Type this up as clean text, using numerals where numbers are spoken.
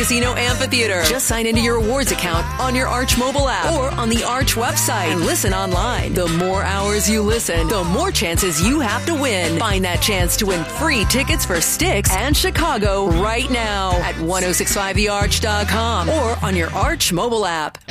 Casino Amphitheater. Just sign into your awards account on your Arch mobile app or on the Arch website and listen online. The more hours you listen, the more chances you have to win. Find that chance to win free tickets for Styx and Chicago right now at 1065thearch.com or on your Arch mobile app.